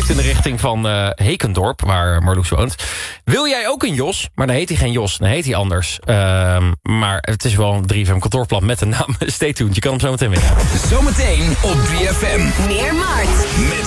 geeft in de richting van Hekendorp, waar Marloes woont. Wil jij ook een Jos? Maar dan heet hij geen Jos, dan heet hij anders. Maar het is wel een 3FM kantoorplan met de naam Stay tuned. Je kan hem zo meteen winnen. Zometeen op 3FM. Meer Maart. Met